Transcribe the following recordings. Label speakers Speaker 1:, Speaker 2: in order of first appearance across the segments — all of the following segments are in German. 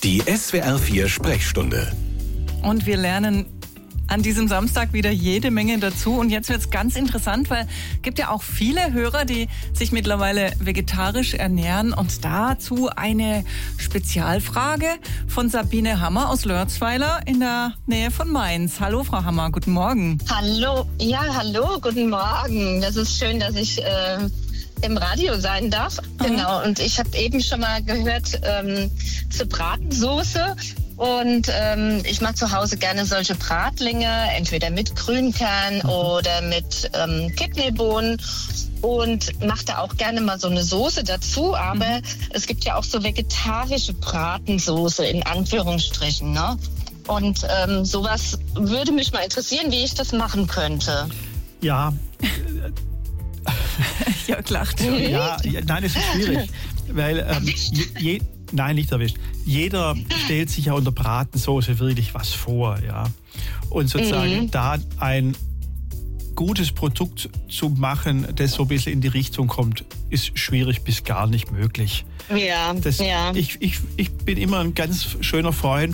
Speaker 1: Die SWR 4 Sprechstunde.
Speaker 2: Und wir lernen an diesem Samstag wieder jede Menge dazu. Und jetzt wird's ganz interessant, weil es gibt ja auch viele Hörer, die sich mittlerweile vegetarisch ernähren. Und dazu eine Spezialfrage von Sabine Hammer aus Lörzweiler in der Nähe von Mainz. Hallo, Frau Hammer, guten Morgen.
Speaker 3: Hallo, guten Morgen. Das ist schön, dass ich im Radio sein darf. Genau, und ich habe eben schon mal gehört zur Bratensoße. Und ich mache zu Hause gerne solche Bratlinge, entweder mit Grünkern oder mit Kidneybohnen. Und mache da auch gerne mal so eine Soße dazu. Aber es gibt ja auch so vegetarische Bratensoße in Anführungsstrichen, ne? Und sowas würde mich mal interessieren, wie ich das machen könnte.
Speaker 4: Ja.
Speaker 2: Ja, lacht schon.
Speaker 4: Ja, nein, es ist schwierig, weil nein, nicht erwischt. Jeder stellt sich ja unter Bratensoße wirklich was vor, ja. Und sozusagen da ein gutes Produkt zu machen, das so ein bisschen in die Richtung kommt, ist schwierig bis gar nicht möglich.
Speaker 3: Ja,
Speaker 4: Ich bin immer ein ganz guter Freund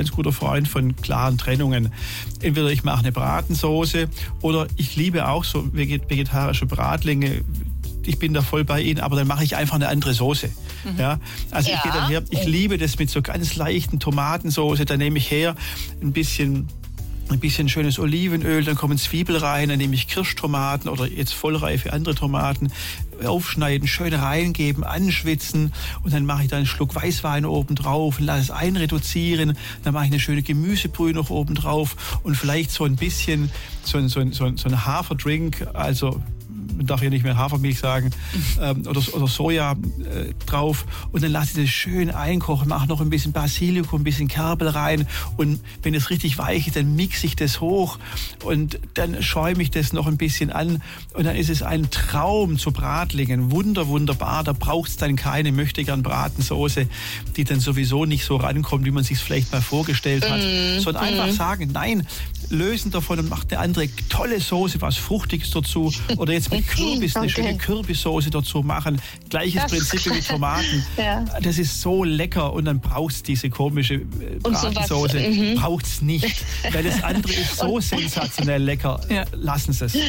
Speaker 4: von klaren Trennungen. Entweder ich mache eine Bratensoße oder ich liebe auch so vegetarische Bratlinge. Ich bin da voll bei Ihnen, aber dann mache ich einfach eine andere Soße. Ja? Also ich gehe dann her, ich liebe das mit so ganz leichten Tomatensoße, da nehme ich her ein bisschen schönes Olivenöl, dann kommen Zwiebeln rein, dann nehme ich Kirschtomaten oder jetzt vollreife andere Tomaten, aufschneiden, schön reingeben, anschwitzen und dann mache ich da einen Schluck Weißwein oben drauf und lasse es einreduzieren, dann mache ich eine schöne Gemüsebrühe noch oben drauf und vielleicht so ein bisschen so ein Haferdrink, also man darf ja nicht mehr Hafermilch sagen, oder Soja drauf. Und dann lasse ich das schön einkochen, mache noch ein bisschen Basilikum, ein bisschen Kerbel rein. Und wenn es richtig weich ist, dann mixe ich das hoch und dann schäume ich das noch ein bisschen an. Und dann ist es ein Traum zu Bratlingen. Wunderbar. Da braucht es dann keine Möchtegern-Bratensoße, die dann sowieso nicht so rankommt, wie man sich es vielleicht mal vorgestellt hat. Sondern einfach sagen, nein, lösen davon und macht eine andere tolle Soße, was Fruchtiges dazu. Oder jetzt mit Kürbis, eine schöne Kürbissoße dazu machen. Gleiches Prinzip wie mit Tomaten. Ja. Das ist so lecker und dann braucht's diese komische Bratensoße. Braucht's nicht, weil das andere ist so sensationell lecker. Ja. Lassen Sie es.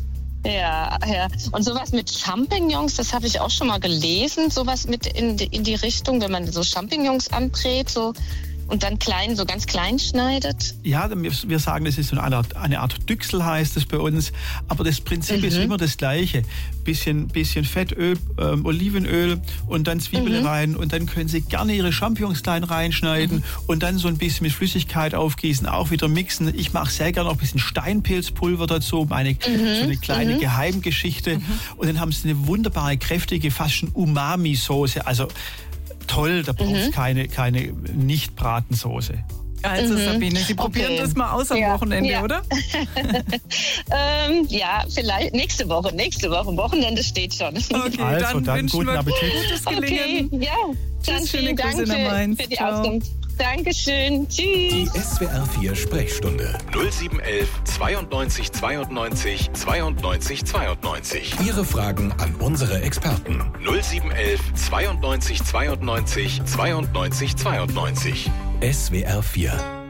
Speaker 3: Ja. Und sowas mit Champignons, das habe ich auch schon mal gelesen. Sowas mit in die Richtung, wenn man so Champignons anbrät, so. Und dann ganz klein schneidet?
Speaker 4: Ja, wir sagen, das ist so eine Art Düchsel, heißt es bei uns. Aber das Prinzip ist immer das Gleiche. Bisschen Fettöl, Olivenöl und dann Zwiebeln rein. Und dann können Sie gerne Ihre Champignons klein reinschneiden und dann so ein bisschen mit Flüssigkeit aufgießen, auch wieder mixen. Ich mache sehr gerne noch ein bisschen Steinpilzpulver dazu, so eine kleine Geheimgeschichte. Und dann haben Sie eine wunderbare, kräftige, fast schon Umami-Soße. Also toll, da braucht es keine Nicht-Bratensoße.
Speaker 2: Also Sabine, Sie probieren das mal aus am Wochenende, oder?
Speaker 3: Ja, vielleicht nächste Woche. Wochenende steht schon.
Speaker 2: Okay,
Speaker 4: also dann
Speaker 2: wünschen
Speaker 4: guten
Speaker 2: wir
Speaker 4: Appetit.
Speaker 2: Gutes Gelingen.
Speaker 3: Okay, ja. Dann vielen Dank für die Auskunft. Dankeschön. Tschüss.
Speaker 1: Die SWR 4 Sprechstunde. 0711 92 92 92 92. Ihre Fragen an unsere Experten. 0711 92 92 92 92. SWR 4.